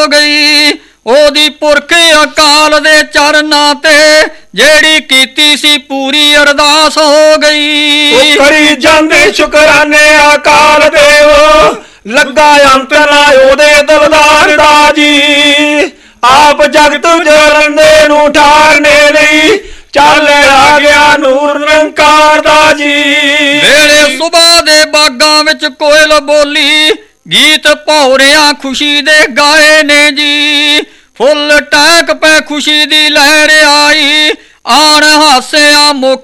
ਗਈ। ਉਹਦੀ ਪੁਰਖ ਅਕਾਲ ਦੇ ਚਰਨਾਂ ਤੇ ਜਿਹੜੀ ਕੀਤੀ ਸੀ ਪੂਰੀ ਅਰਦਾਸ ਹੋ ਗਈ। ਕਰੀ ਜਾਂਦੇ ਸ਼ੁਕਰਾਨੇ ਅਕਾਲ ਦੇਵ, ਲੱਗਾ ਅੰਤ ਨਾ ਉਹਦੇ ਦਿਲਦਾਰ ਦਾ ਜੀ। ਆਪ ਜਗਤ ਜਰੰਦੇ ਨੂੰ ਠਾਰਨੇ ਲਈ ਚੱਲ ਆ ਗਿਆ ਨੂਰ ਨਿਰੰਕਾਰ ਦਾ ਜੀ। ਵੇਲੇ ਸੁਬਾ ਦੇ ਬਾਗਾਂ ਵਿੱਚ ਕੋਇਲ ਬੋਲੀ, ਗੀਤ ਭੌਰਿਆਂ ਖੁਸ਼ੀ ਦੇ ਗਾਏ ਨੇ ਜੀ। ਫੁੱਲ ਟਹਿਕ ਪੈ ਖੁਸ਼ੀ ਦੀ ਲਹਿਰ ਆਈ, ਆਣ ਹਾਸਿਆਂ ਮੁੱਖ